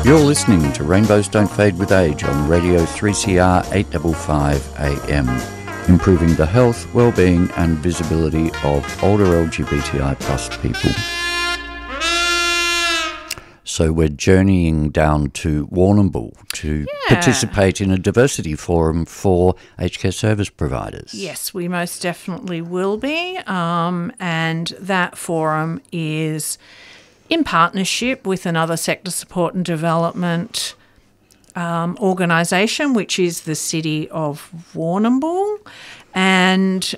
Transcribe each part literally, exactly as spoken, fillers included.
You're listening to Rainbows Don't Fade with Age on Radio three C R eight fifty-five A M, improving the health, well-being and visibility of older L G B T I plus people. So we're journeying down to Warrnambool to Yeah. participate in a diversity forum for aged care service providers. Yes, we most definitely will be. Um, and that forum is in partnership with another sector support and development um, organisation, which is the City of Warrnambool. And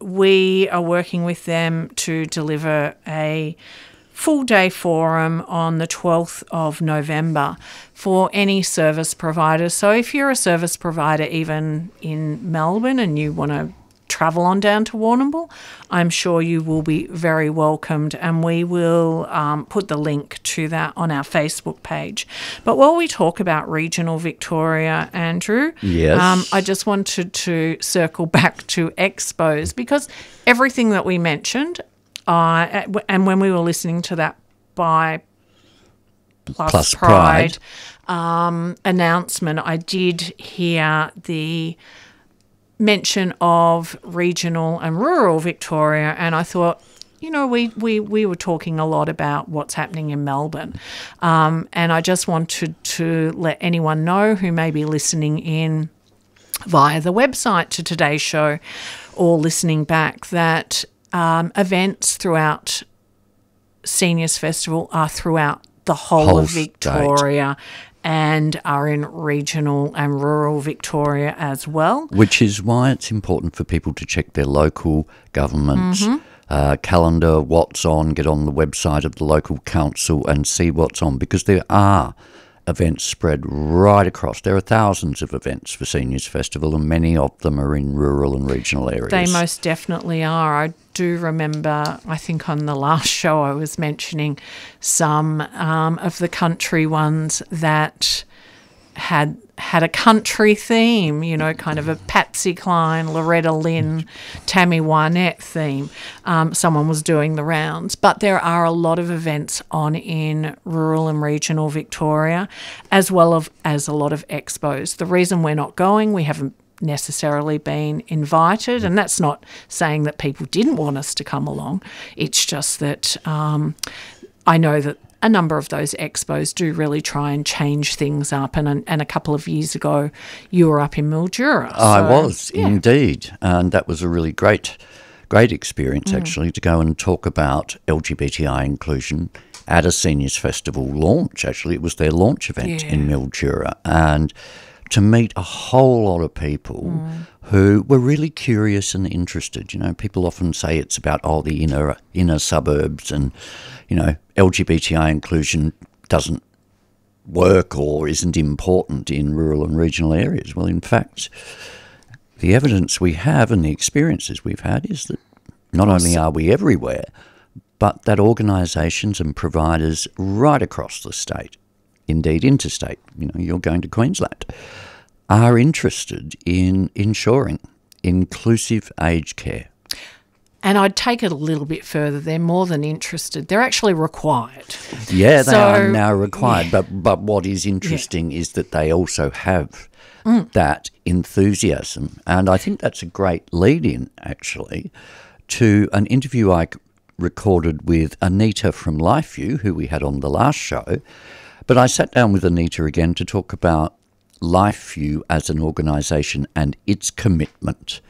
we are working with them to deliver a full-day forum on the twelfth of November for any service providers. So if you're a service provider even in Melbourne and you want to travel on down to Warrnambool, I'm sure you will be very welcomed, and we will um, put the link to that on our Facebook page. But while we talk about regional Victoria, Andrew, Yes. um, I just wanted to circle back to expos, because everything that we mentioned, uh, and when we were listening to that by Plus, Plus Pride, um, announcement, I did hear the mention of regional and rural Victoria, and I thought, you know, we, we, we were talking a lot about what's happening in Melbourne, um, and I just wanted to let anyone know who may be listening in via the website to today's show or listening back that um, events throughout Seniors Festival are throughout the whole, Whole of state. Victoria and are in regional and rural Victoria as well. Which is why it's important for people to check their local government Mm-hmm. uh, calendar, what's on, get on the website of the local council and see what's on, because there are events spread right across. There are thousands of events for Seniors Festival, and many of them are in rural and regional areas. They most definitely are. I do remember, I think on the last show I was mentioning some um, of the country ones that had had a country theme, you know, kind of a Patsy Cline, Loretta Lynn, Tammy Wynette theme. Um, someone was doing the rounds. But there are a lot of events on in rural and regional Victoria, as well of, as a lot of expos. The reason we're not going, we haven't necessarily been invited, and that's not saying that people didn't want us to come along. It's just that um, I know that a number of those expos do really try and change things up, and and a couple of years ago you were up in Mildura. I so, was, yeah. indeed, and that was a really great, great experience, Mm. actually, to go and talk about L G B T I inclusion at a Seniors Festival launch. Actually, it was their launch event Yeah. in Mildura, and to meet a whole lot of people Mm. who were really curious and interested. You know, people often say it's about, oh, the inner inner suburbs and, you know, L G B T I inclusion doesn't work or isn't important in rural and regional areas. Well, in fact, the evidence we have and the experiences we've had is that not only are we everywhere, but that organisations and providers right across the state, indeed interstate, you know, you're going to Queensland, are interested in ensuring inclusive aged care. And I'd take it a little bit further. They're more than interested. They're actually required. Yeah, they So, are now required. yeah. But but what is interesting is that they also have Mm. that enthusiasm. And I think that's a great lead-in, actually, to an interview I c- recorded with Anita from LifeView, who we had on the last show. But I sat down with Anita again to talk about LifeView as an organisation and its commitment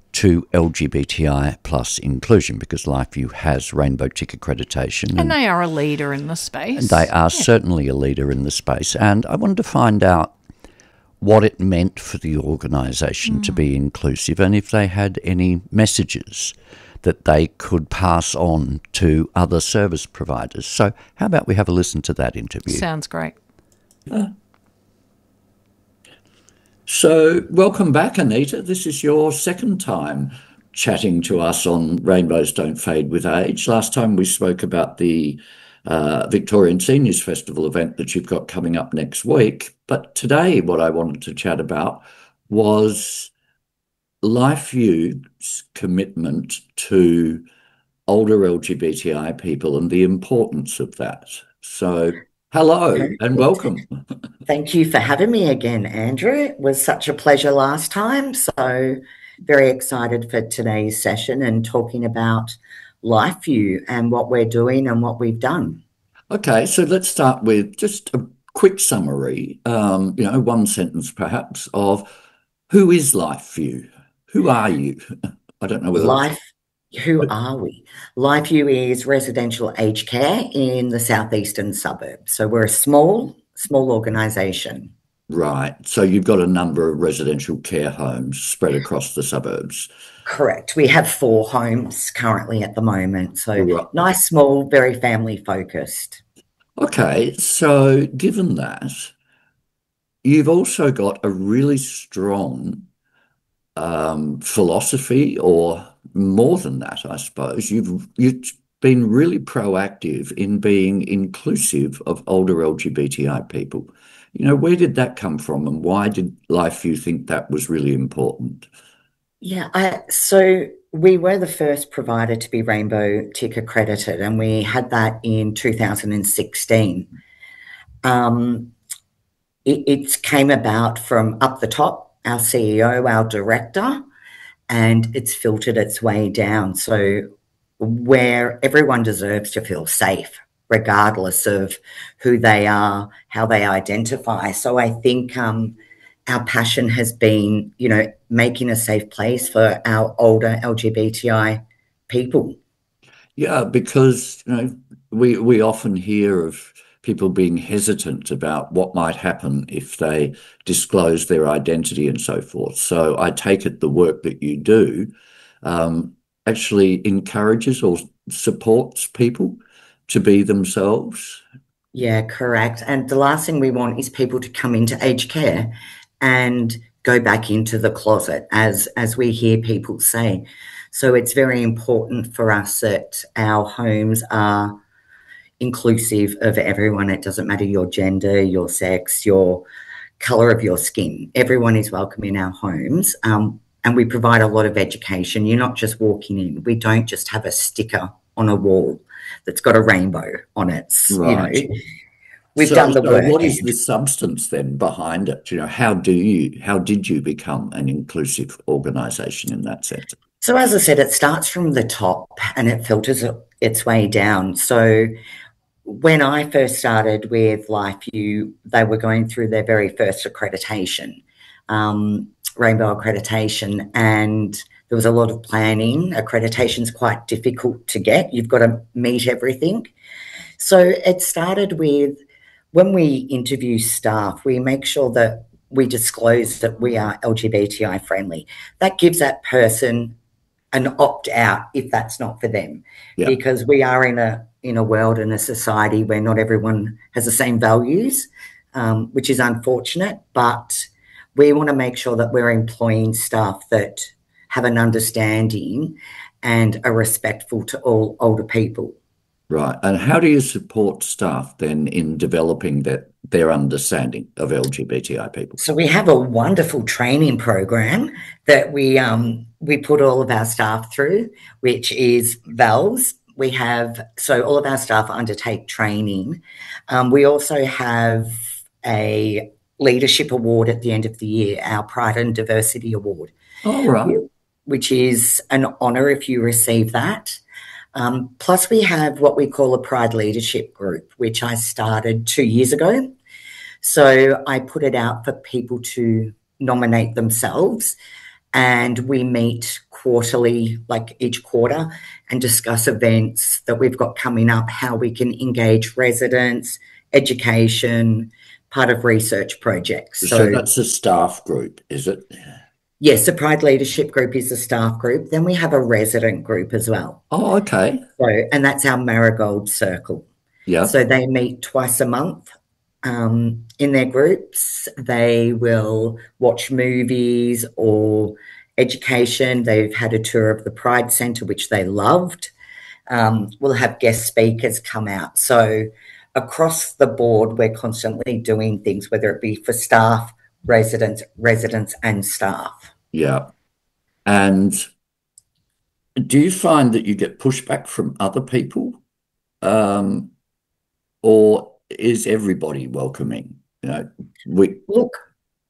to L G B T I plus inclusion, because LifeView has Rainbow Tick accreditation. And they are a leader in the space. They are certainly a leader in the space. And I wanted to find out what it meant for the organisation to be inclusive, and if they had any messages that they could pass on to other service providers. So how about we have a listen to that interview? Sounds great. So welcome back, Anita. This is your second time chatting to us on Rainbows Don't Fade with Age. Last time we spoke about the uh, Victorian Seniors Festival event that you've got coming up next week. But today what I wanted to chat about was LifeView's commitment to older L G B T I people and the importance of that. So Hello and Perfect. welcome. Thank you for having me again, Andrew. It was such a pleasure last time. So, very excited for today's session and talking about LifeView and what we're doing and what we've done. Okay, so let's start with just a quick summary, um, you know, one sentence perhaps, of who is Life View? Who are you? I don't know whether that's, Life, who are we? LifeView is residential aged care in the southeastern suburbs. So, we're a small, small organisation. right. So you've got a number of residential care homes spread across the suburbs. Correct. We have four homes currently at the moment. So, Right. nice, small, very family focused. Okay, so given that, you've also got a really strong um, philosophy, or more than that, I suppose. You've you've been really proactive in being inclusive of older L G B T I people. You know, where did that come from, and why did LifeView think that was really important? Yeah, I, so we were the first provider to be Rainbow Tick accredited, and we had that in two thousand sixteen. Um, it, it came about from up the top, our C E O, our director, and it's filtered its way down. So where everyone deserves to feel safe, regardless of who they are, how they identify. So I think um, our passion has been, you know, making a safe place for our older L G B T I people. Yeah, because you know we we often hear of people being hesitant about what might happen if they disclose their identity and so forth. So I take it the work that you do um, actually encourages or supports people to be themselves. Yeah, correct. And the last thing we want is people to come into aged care and go back into the closet, as as we hear people say. So it's very important for us that our homes are inclusive of everyone. It doesn't matter your gender, your sex, your color of your skin. Everyone is welcome in our homes. Um, and we provide a lot of education. You're not just walking in. We don't just have a sticker on a wall that's got a rainbow on it. You know, Right. we've So, done the so work. what is the substance then behind it? You know, how do you, how did you become an inclusive organisation in that sense? So as I said, it starts from the top and it filters its way down. So when I first started with LifeView, they were going through their very first accreditation, um, Rainbow accreditation, and there was a lot of planning. Accreditation's quite difficult to get. You've got to meet everything. So it started with when we interview staff, we make sure that we disclose that we are L G B T I friendly. That gives that person an opt out if that's not for them, Yeah. because we are in a in a world and a society where not everyone has the same values, um, which is unfortunate. But we want to make sure that we're employing staff that have an understanding and are respectful to all older people. Right. And how do you support staff then in developing that their understanding of L G B T I people? So we have a wonderful training program that we um, we put all of our staff through, which is VALS. We have so all of our staff undertake training. Um, we also have a leadership award at the end of the year, our Pride and Diversity Award, All right. which is an honour if you receive that. Um, plus, we have what we call a Pride Leadership Group, which I started two years ago. So I put it out for people to nominate themselves, and we meet quarterly, like each quarter, and discuss events that we've got coming up, how we can engage residents, education, part of research projects. So So that's a staff group, is it? yes, the Pride Leadership Group is the staff group. Then we have a resident group as well. Oh, okay. So, and that's our Marigold Circle. Yeah. So they meet twice a month um, in their groups. They will watch movies or education. They've had a tour of the Pride Centre, which they loved. Um, we'll have guest speakers come out. So across the board, we're constantly doing things, whether it be for staff, residents, residents and staff. Yeah. And do you find that you get pushback from other people? Um, or is everybody welcoming? You know, we Look,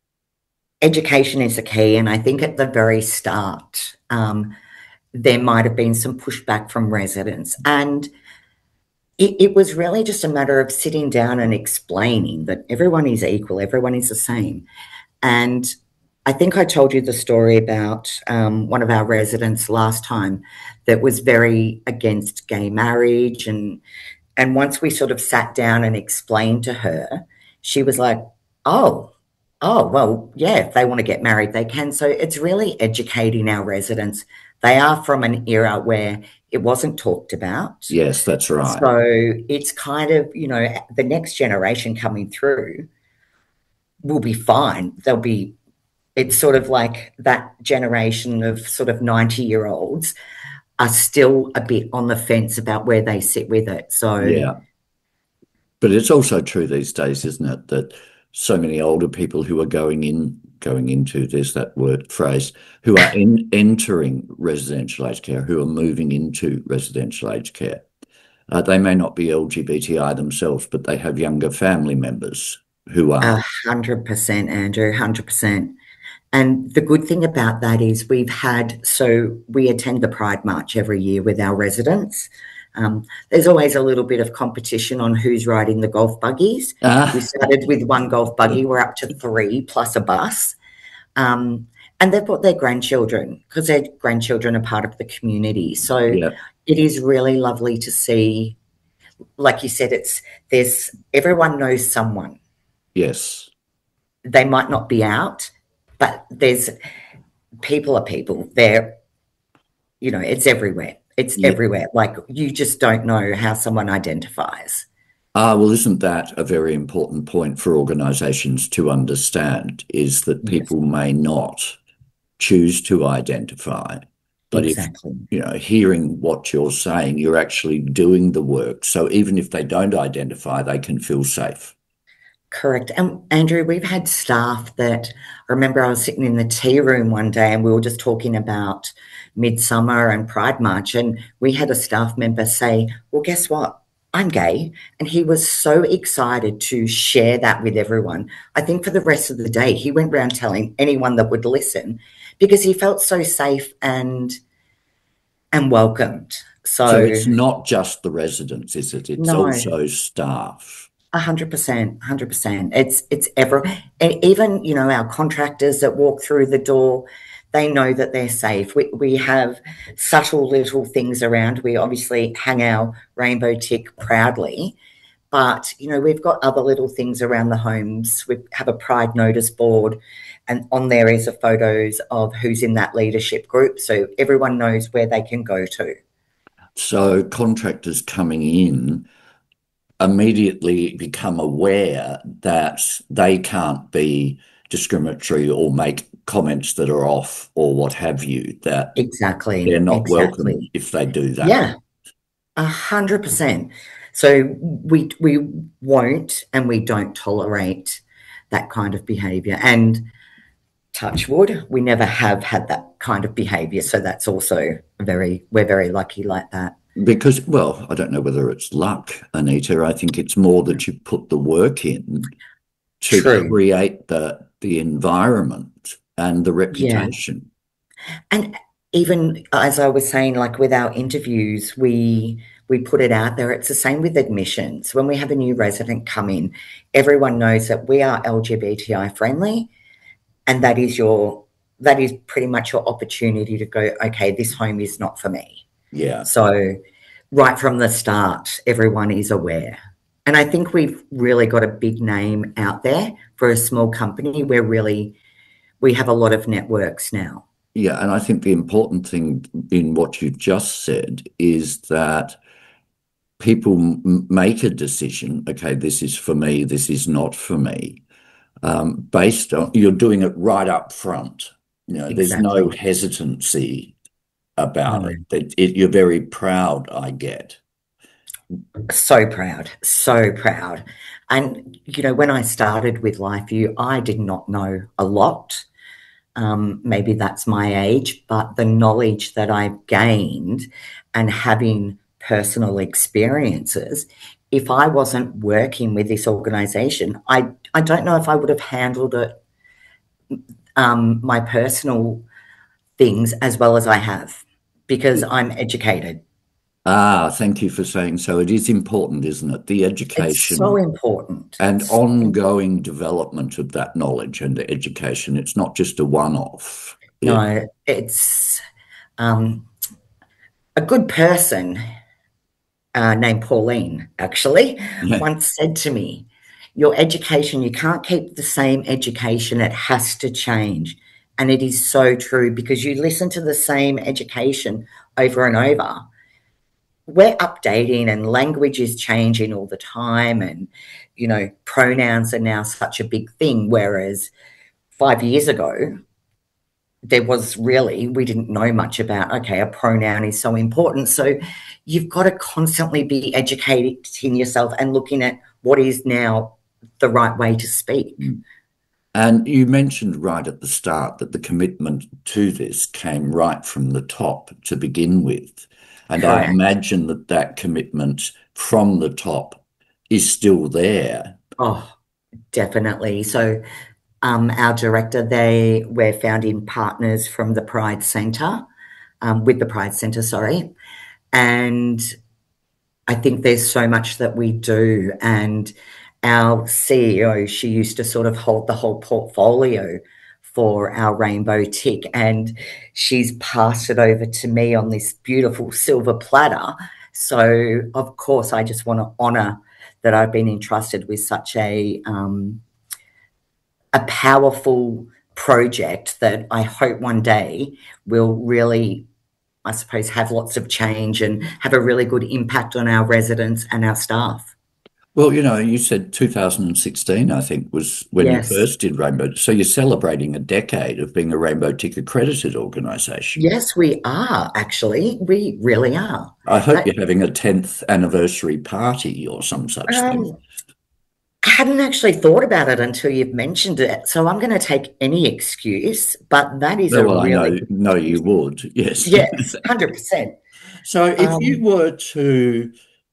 education is the key, and I think at the very start, um, there might have been some pushback from residents, and it, it was really just a matter of sitting down and explaining that everyone is equal, everyone is the same. And I think I told you the story about um, one of our residents last time that was very against gay marriage, and and once we sort of sat down and explained to her, she was like, "Oh, oh, well, yeah, if they want to get married, they can." So it's really educating our residents. They are from an era where it wasn't talked about. yes, that's right. So it's kind of, you know, the next generation coming through will be fine. They'll be, it's sort of like that generation of sort of ninety year olds are still a bit on the fence about where they sit with it. So, Yeah, but it's also true these days, isn't it, that so many older people who are going in, going into, there's that word phrase, who are in, entering residential aged care, who are moving into residential aged care. Uh, they may not be L G B T I themselves, but they have younger family members who a are. hundred percent, Andrew, hundred percent. And the good thing about that is we've had, so we attend the Pride March every year with our residents. Um, there's always a little bit of competition on who's riding the golf buggies. Ah, We started with one golf buggy, we're up to three plus a bus. Um, and they've brought their grandchildren because their grandchildren are part of the community. So yeah, it is really lovely to see, like you said, it's there's everyone knows someone. yes. They might not be out, but there's people are people. They're, you know, it's everywhere. It's Yeah. everywhere. Like you just don't know how someone identifies. Ah, well, isn't that a very important point for organisations to understand, is that Yes, people may not choose to identify, but if, exactly. you know, hearing what you're saying, you're actually doing the work. So even if they don't identify, they can feel safe. Correct. And Andrew, we've had staff that I remember I was sitting in the tea room one day and we were just talking about Midsummer and Pride March, and we had a staff member say, "Well, guess what? I'm gay." And he was so excited to share that with everyone. I think for the rest of the day, he went around telling anyone that would listen because he felt so safe and and welcomed. So So it's not just the residents, is it? It's no, also staff. a hundred percent, hundred percent. It's it's ever, and even you know our contractors that walk through the door, they know that they're safe. We we have subtle little things around. We obviously hang our rainbow tick proudly, but you know we've got other little things around the homes. We have a pride notice board, and on there is a photos of who's in that leadership group, so everyone knows where they can go to. So contractors coming in immediately become aware that they can't be discriminatory or make comments that are off or what have you, that Exactly, they're not welcome exactly. if they do that. Yeah, a hundred percent. So we we won't and we don't tolerate that kind of behaviour. And touch wood, we never have had that kind of behaviour. So that's also very we're very lucky like that. Because, well, I don't know whether it's luck, Anita. I think it's more that you put the work in to True. create the the environment and the Yeah. reputation. And even as I was saying, like with our interviews, we we put it out there. It's the same with admissions. When we have a new resident come in, everyone knows that we are L G B T I friendly, and that is your that is pretty much your opportunity to go, okay, this home is not for me. Yeah. So right from the start, everyone is aware. And I think we've really got a big name out there for a small company. We're really we have a lot of networks now. Yeah, and I think the important thing in what you've just said is that people m- make a decision, okay, this is for me, this is not for me, um, based on, you're doing it right up front. You know, there's no Exactly. hesitancy about No. it. That it, you're very proud, I get. So proud, so proud. And, you know, when I started with LifeView, I did not know a lot. Um, maybe that's my age, but the knowledge that I've gained and having personal experiences, if I wasn't working with this organisation, I I don't know if I would have handled it, um, my personal things as well as I have, because I'm educated. Ah, thank you for saying so. It is important, isn't it? The It's education so important. and It's ongoing development of that knowledge and the education. It's not just a one-off. It, no, it's um, a good person uh, named Pauline actually yeah. once said to me, "Your education, you can't keep the same education. It has to change." And it is so true, because you listen to the same education over and over. We're updating and language is changing all the time, and you know, pronouns are now such a big thing, whereas five years ago there was really, we didn't know much about, okay, a pronoun is so important. So you've got to constantly be educating yourself and looking at what is now the right way to speak. And you mentioned right at the start that the commitment to this came right from the top to begin with. And Correct. I imagine that that commitment from the top is still there. Oh, definitely. So um, our director, they we're founding partners from the Pride Centre, um, with the Pride Centre, sorry. And I think there's so much that we do. And our C E O, she used to sort of hold the whole portfolio for our Rainbow Tick, and she's passed it over to me on this beautiful silver platter. So, of course, I just want to honour that I've been entrusted with such a um, a powerful project that I hope one day will really, I suppose, have lots of change and have a really good impact on our residents and our staff. Well, you know, you said two thousand sixteen, I think, was when Yes. you first did Rainbow. So you're celebrating a decade of being a Rainbow Tick accredited organisation. Yes, we are, actually. We really are. I hope But, you're having a tenth anniversary party or some such um, thing. I hadn't actually thought about it until you've mentioned it. So I'm going to take any excuse, but that is Well, a well, I really know, know you would, yes. yes, one hundred percent. So if Um, you were to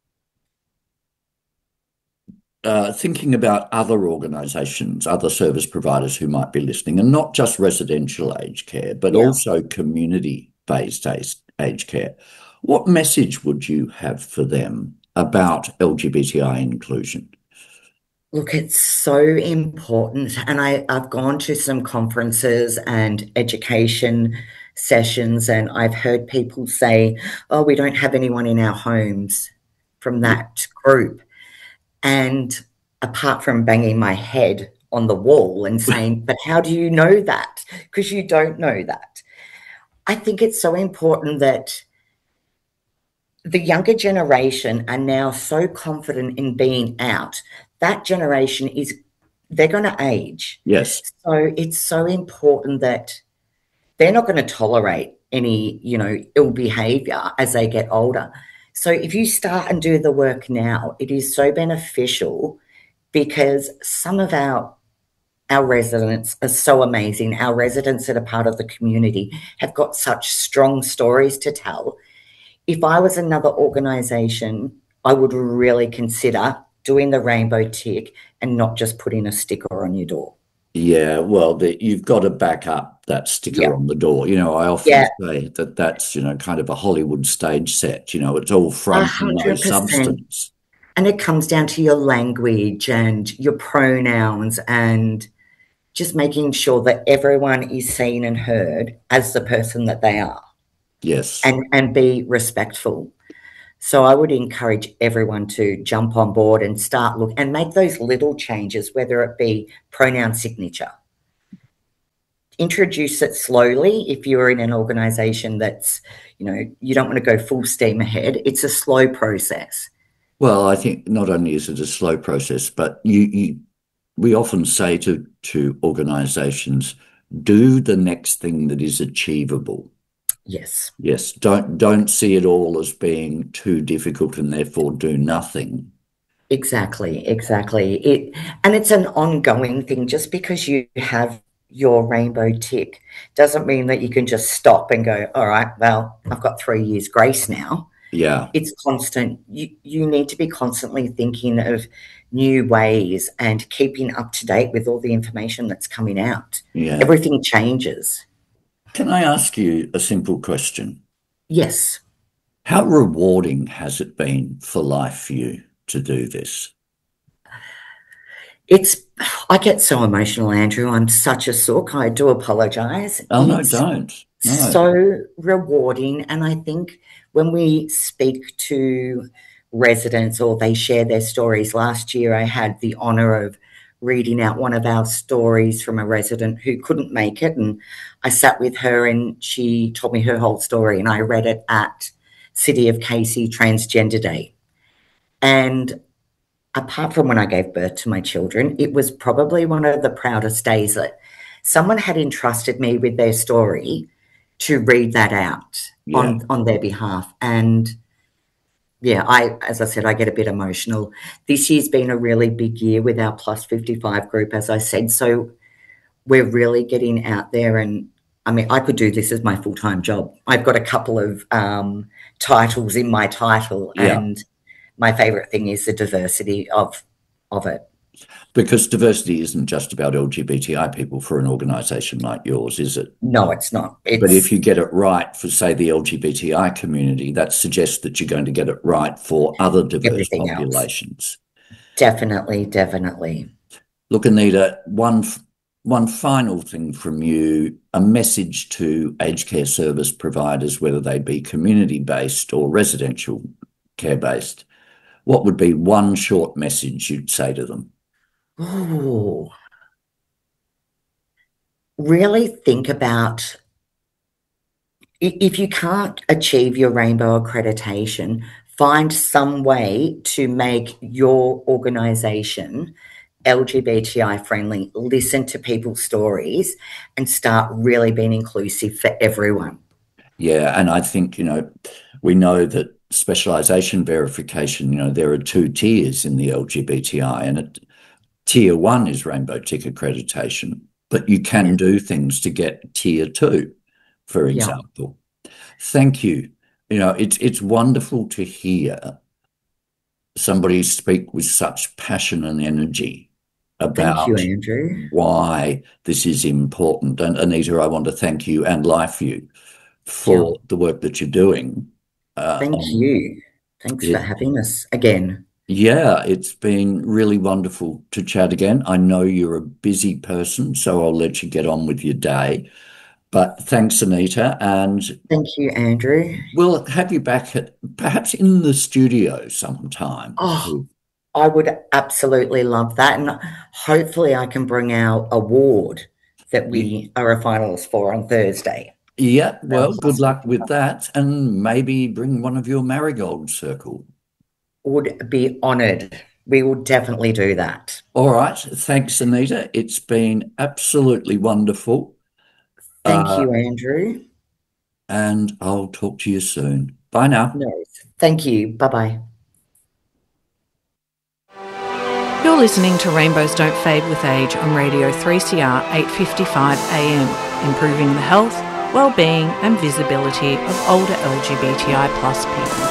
uh, thinking about other organisations, other service providers who might be listening, and not just residential aged care, but yeah. also community-based aged, aged care, what message would you have for them about L G B T I inclusion? Look, it's so important. And I, I've gone to some conferences and education sessions, and I've heard people say, oh, we don't have anyone in our homes from that group. And apart from banging my head on the wall and saying, but how do you know that? Because you don't know that. I think it's so important that the younger generation are now so confident in being out. That generation is, they're going to age. Yes. So it's so important that they're not going to tolerate any, you know, ill behavior as they get older. So if you start and do the work now, it is so beneficial, because some of our our residents are so amazing. Our residents that are part of the community have got such strong stories to tell. If I was another organisation, I would really consider doing the Rainbow Tick and not just putting a sticker on your door. Yeah, well, the, you've got to back up that sticker Yeah. on the door. You know, I often Yeah. say that that's, you know, kind of a Hollywood stage set. You know, it's all front and no one hundred percent. substance. And it comes down to your language and your pronouns, and just making sure that everyone is seen and heard as the person that they are. Yes. And, and be respectful. So I would encourage everyone to jump on board and start look and make those little changes, whether it be pronoun signature. Introduce it slowly. If you're in an organisation that's, you know, you don't want to go full steam ahead, it's a slow process. Well, I think not only is it a slow process, but you, you we often say to, to organisations, do the next thing that is achievable. Yes. Yes. Don't don't see it all as being too difficult and therefore do nothing. Exactly, exactly. It and it's an ongoing thing. Just because you have your Rainbow Tick doesn't mean that you can just stop and go, all right, well, I've got three years grace now. Yeah. It's constant. You, you need to be constantly thinking of new ways and keeping up to date with all the information that's coming out. Yeah. Everything changes. Can I ask you a simple question? Yes. How rewarding has it been for life for you to do this? It's, I get so emotional, Andrew. I'm such a sook. I do apologise. Oh, no, It's don't. No. so rewarding. And I think when we speak to residents or they share their stories, last year I had the honour of reading out one of our stories from a resident who couldn't make it. And I sat with her and she told me her whole story, and I read it at City of Casey Transgender Day. And apart from when I gave birth to my children, it was probably one of the proudest days that someone had entrusted me with their story to read that out Yeah. on, on their behalf. And yeah, I, as I said, I get a bit emotional. This year's been a really big year with our plus fifty-five group, as I said. So we're really getting out there, and I mean, I could do this as my full-time job. I've got a couple of um, titles in my title, Yeah. and my favourite thing is the diversity of of it. Because diversity isn't just about L G B T I people for an organisation like yours, is it? No, it's not. It's, But if you get it right for, say, the L G B T I community, that suggests that you're going to get it right for other diverse Everything else. populations. Definitely, definitely. Look, Anita, one one final thing from you, a message to aged care service providers, whether they be community-based or residential care-based. What would be one short message you'd say to them? Oh, really think about, if you can't achieve your rainbow accreditation, find some way to make your organisation L G B T I friendly, listen to people's stories and start really being inclusive for everyone. Yeah, and I think, you know, we know that specialisation verification, you know, there are two tiers in the L G B T I, and it, tier one is rainbow tick accreditation, but you can Yeah. do things to get tier two, for Yeah. example. Thank you. You know, it's it's wonderful to hear somebody speak with such passion and energy about Thank you, Andrew. why this is important. And Anita, I want to thank you and LifeView for Yeah. the work that you're doing. Uh, Thank on- you. Thanks Yeah. for having us again. Yeah, it's been really wonderful to chat again. I know you're a busy person, so I'll let you get on with your day. But thanks, Anita, and Thank you, Andrew. we'll have you back at perhaps in the studio sometime. Oh, I would absolutely love that. And hopefully I can bring our award that we are a finalist for on Thursday. Yeah, well, good luck with that, and maybe bring one of your marigold circle. Would be honoured. We will definitely do that. All right, thanks, Anita. It's been absolutely wonderful. Thank Uh, you, Andrew. And I'll talk to you soon. Bye now. No, thank you. Bye-bye. You're listening to Rainbows Don't Fade with Age on Radio three C R eight fifty-five A M, improving the health, well-being and visibility of older L G B T I plus people.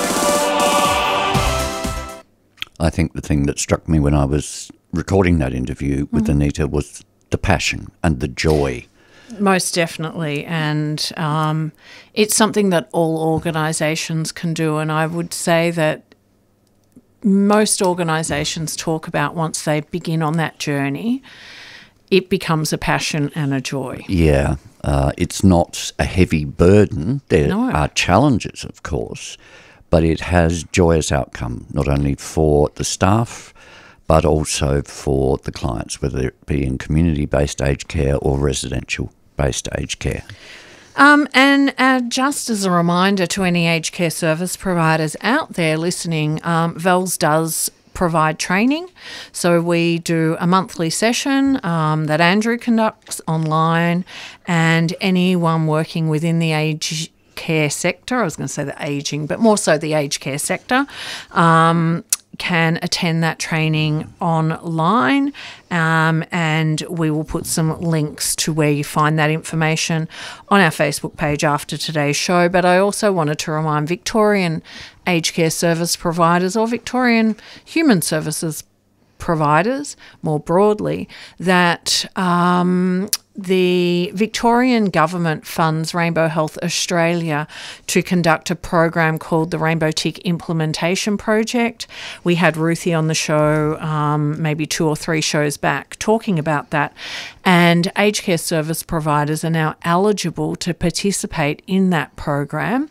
I think the thing that struck me when I was recording that interview with mm. Anita was the passion and the joy. Most definitely, and um, it's something that all organisations can do, and I would say that most organisations talk about once they begin on that journey, it becomes a passion and a joy. Yeah, uh, it's not a heavy burden. There No. are challenges, of course, but it has joyous outcome, not only for the staff, but also for the clients, whether it be in community-based aged care or residential-based aged care. Um, and uh, just as a reminder to any aged care service providers out there listening, um, VELS does provide training. So we do a monthly session um, that Andrew conducts online, and anyone working within the aged care sector, I was going to say the ageing, but more so the aged care sector, um, can attend that training online, um, and we will put some links to where you find that information on our Facebook page after today's show. But I also wanted to remind Victorian aged care service providers or Victorian human services providers more broadly that um, the Victorian government funds Rainbow Health Australia to conduct a program called the Rainbow Tick Implementation Project. We had Ruthie on the show um, maybe two or three shows back talking about that, and aged care service providers are now eligible to participate in that program,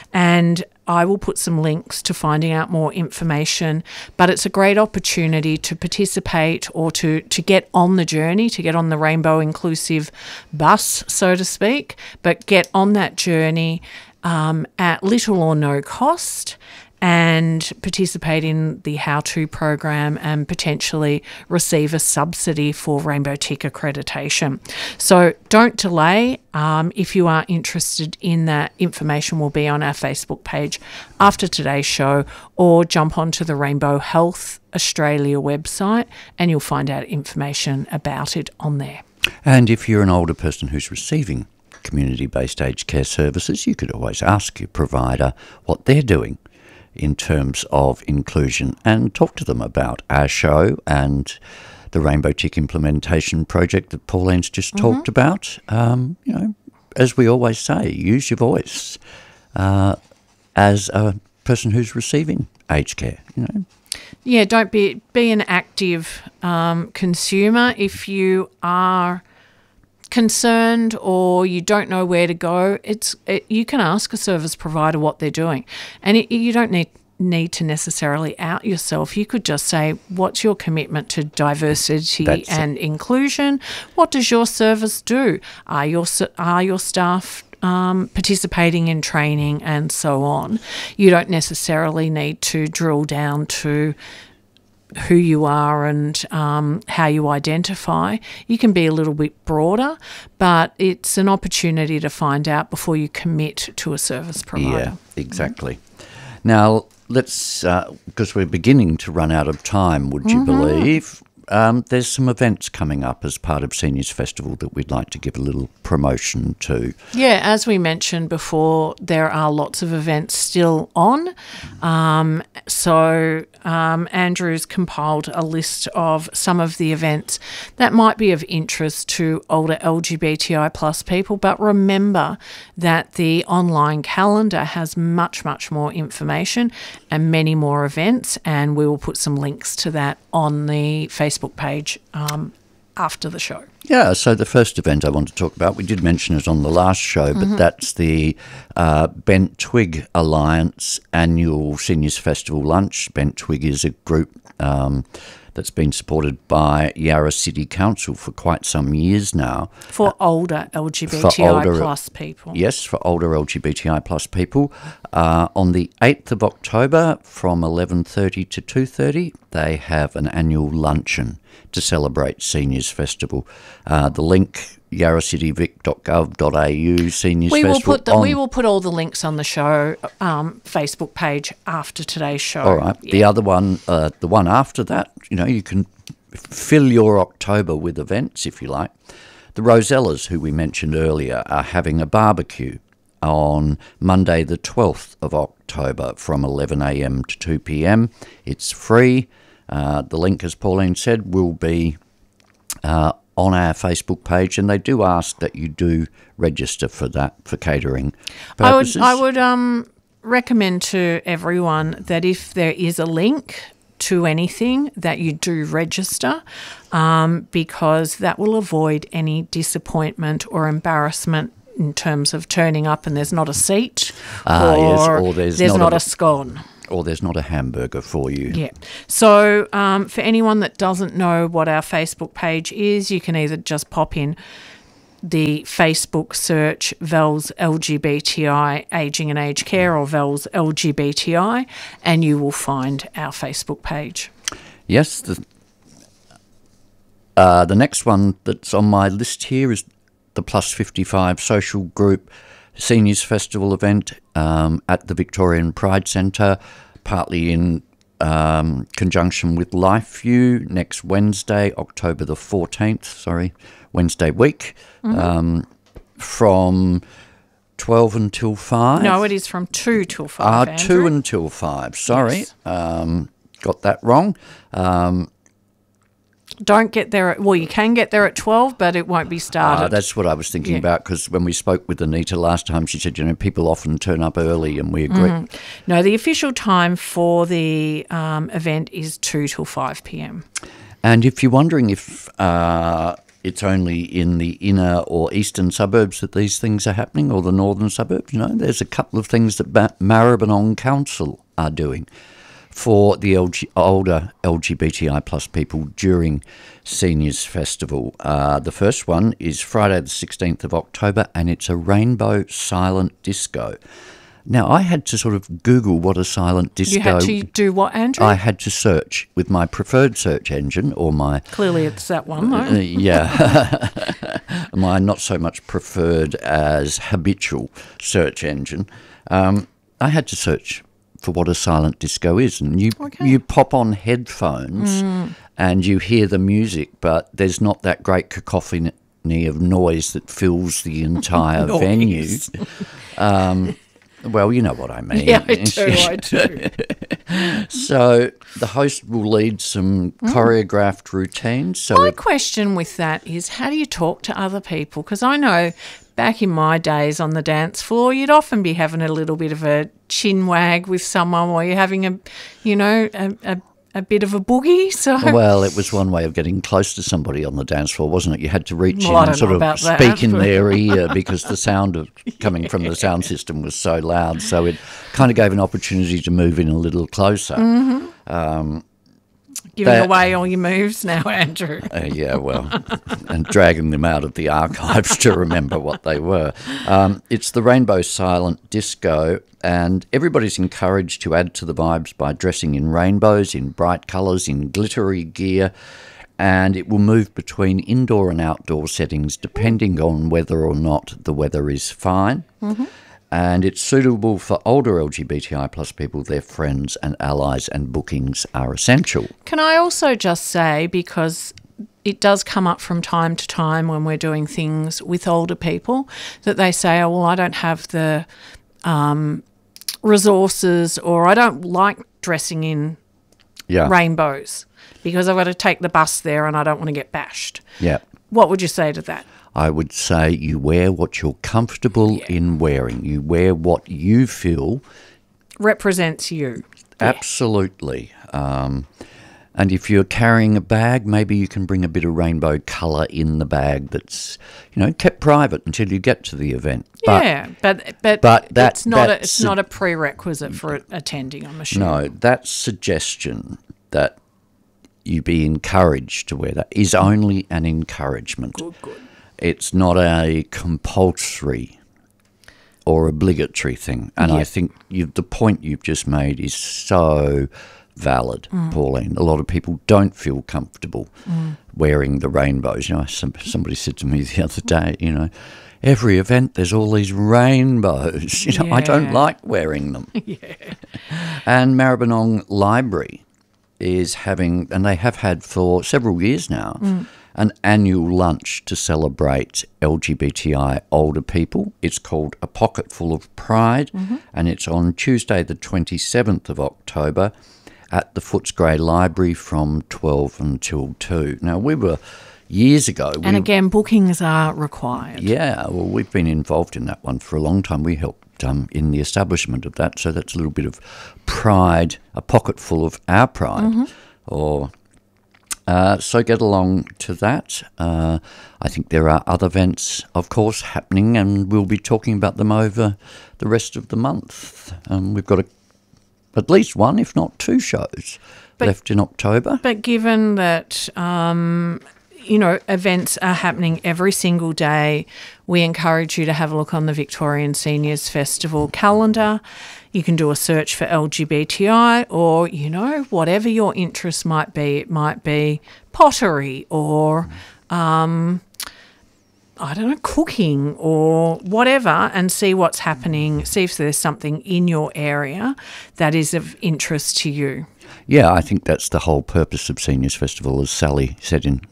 and I will put some links to finding out more information, but it's a great opportunity to participate or to, to get on the journey, to get on the Rainbow Inclusive bus, so to speak, but get on that journey um, at little or no cost and participate in the how-to program and potentially receive a subsidy for Rainbow Tick accreditation. So don't delay. Um, if you are interested in that, information will be on our Facebook page after today's show, or jump onto the Rainbow Health Australia website and you'll find out information about it on there. And if you're an older person who's receiving community-based aged care services, you could always ask your provider what they're doing in terms of inclusion and talk to them about our show and the Rainbow Tick implementation project that Pauline's just mm-hmm. talked about. Um, you know, as we always say, use your voice uh, as a person who's receiving aged care, you know. Yeah, don't be be an active um, consumer. If you are concerned or you don't know where to go, it's it, you can ask a service provider what they're doing, and it, you don't need need to necessarily out yourself. You could just say, what's your commitment to diversity That's and it. inclusion? What does your service do? Are your are your staff um, participating in training and so on? You don't necessarily need to drill down to who you are and um, how you identify. You can be a little bit broader, but it's an opportunity to find out before you commit to a service provider. Yeah, exactly. Mm-hmm. Now, let's, uh, because we're beginning to run out of time, would you mm-hmm. believe? Um, there's some events coming up as part of Seniors Festival that we'd like to give a little promotion to. Yeah, as we mentioned before, there are lots of events still on. Um, so um, Andrew's compiled a list of some of the events that might be of interest to older L G B T I plus people. But remember that the online calendar has much, much more information and many more events, and we will put some links to that on the Facebook page um, after the show. Yeah, so the first event I want to talk about, we did mention it on the last show, but mm-hmm. that's the uh, Bent Twig Alliance annual Seniors Festival lunch. Bent Twig is a group um, that's been supported by Yarra City Council for quite some years now. For older L G B T I older, plus people. Yes, for older L G B T I plus people. Uh, on the eighth of October from eleven thirty to two thirty, they have an annual luncheon to celebrate Seniors Festival. Uh, the link, yarra city vic dot gov dot a u, Seniors we Festival. Will put the, we will put all the links on the show um, Facebook page after today's show. All right. Yeah. The other one, uh, the one after that, you know, you can fill your October with events if you like. The Rosellas, who we mentioned earlier, are having a barbecue on Monday the twelfth of October from eleven a m to two p m. It's free. Uh, the link, as Pauline said, will be uh, on our Facebook page, and they do ask that you do register for that for catering purposes. I would, I would um, recommend to everyone that if there is a link to anything, that you do register, um, because that will avoid any disappointment or embarrassment in terms of turning up and there's not a seat, uh, or, yes, or there's, there's not, not a, a scone. Or there's not a hamburger for you. Yeah. So um, for anyone that doesn't know what our Facebook page is, you can either just pop in the Facebook search Vels L G B T I Aging and Aged Care or Vels L G B T I, and you will find our Facebook page. Yes. The, uh, the next one that's on my list here is the Plus fifty-five social group Seniors Festival event um, at the Victorian Pride Centre, partly in um, conjunction with LifeView next Wednesday, October the fourteenth, sorry, Wednesday week, mm-hmm. um, from twelve until five. No, it is from two till five, Ah, Andrew. two until five, sorry. Yes. Um, got that wrong. Um, Don't get there at, well, you can get there at twelve, but it won't be started. Uh, that's what I was thinking Yeah. about, because when we spoke with Anita last time, she said, you know, people often turn up early, and we agree. Mm. No, the official time for the um, event is two till five p.m. And if you're wondering if uh, it's only in the inner or eastern suburbs that these things are happening, or the northern suburbs, you know, there's a couple of things that ba- Maribyrnong Council are doing for the L G- older L G B T I plus people during Seniors Festival. Uh, the first one is Friday the sixteenth of October, and it's a rainbow silent disco. Now, I had to sort of Google what a silent disco... You had to do what, Andrew? I had to search with my preferred search engine, or my... Clearly it's that one, though. Uh, yeah. My not so much preferred as habitual search engine. Um, I had to search for what a silent disco is, and you Okay. you pop on headphones mm. and you hear the music, but there's not that great cacophony of noise that fills the entire venue. Um, well, you know what I mean. Yeah, I do, I do. So the host will lead some mm. choreographed routines. So my it, question with that is, how do you talk to other people? Because I know back in my days on the dance floor, you'd often be having a little bit of a chin wag with someone while you're having a, you know, a, a, a bit of a boogie. So well, it was one way of getting close to somebody on the dance floor, wasn't it? You had to reach well, in I and don't sort know of about that, speak in but- their ear, because the sound of coming from the sound system was so loud. So it kind of gave an opportunity to move in a little closer. Mm-hmm. Um, giving that- away all your moves now, Andrew. Uh, yeah, well, and dragging them out of the archives to remember what they were. Um, it's the Rainbow Silent Disco, and everybody's encouraged to add to the vibes by dressing in rainbows, in bright colours, in glittery gear, and it will move between indoor and outdoor settings depending on whether or not the weather is fine. Mm-hmm. And it's suitable for older L G B T I plus people, their friends and allies, and bookings are essential. Can I also just say, because it does come up from time to time when we're doing things with older people, that they say, oh, well, I don't have the um, resources, or I don't like dressing in Yeah. rainbows because I've got to take the bus there and I don't want to get bashed. Yeah. What would you say to that? I would say you wear what you're comfortable Yeah. in wearing. You wear what you feel. Represents you. Absolutely. Um, and if you're carrying a bag, maybe you can bring a bit of rainbow colour in the bag that's, you know, kept private until you get to the event. But yeah, but but, but that- it's not a, that's it's a- not a prerequisite for attending, I'm assuming. no, that suggestion that you be encouraged to wear that is only an encouragement. Good, good. It's not a compulsory or obligatory thing. And I Yeah. think you, the point you've just made is so valid, Mm. Pauline. A lot of people don't feel comfortable Mm. wearing the rainbows. You know, some, somebody said to me the other day, you know, every event there's all these rainbows. You know, I don't Yeah. like wearing them. And Maribyrnong Library is having, and they have had for several years now, Mm. an annual lunch to celebrate L G B T I older people. It's called A Pocket Full of Pride, Mm-hmm. and it's on Tuesday the twenty-seventh of October at the Footscray Library from twelve until two. Now, we were, years ago... And we, again, bookings are required. Yeah, well, we've been involved in that one for a long time. We helped um, in the establishment of that, so that's a little bit of pride, a pocket full of our pride. Mm-hmm. Or uh, so get along to that. Uh, I think there are other events, of course, happening, and we'll be talking about them over the rest of the month. Um, we've got a, at least one, if not two shows But- left in October. But given that, um, you know, events are happening every single day, we encourage you to have a look on the Victorian Seniors Festival calendar. You can do a search for L G B T I, or, you know, whatever your interest might be. It might be pottery or, um, I don't know, cooking or whatever, and see what's happening, see if there's something in your area that is of interest to you. Yeah, I think that's the whole purpose of Seniors Festival, as Sally said in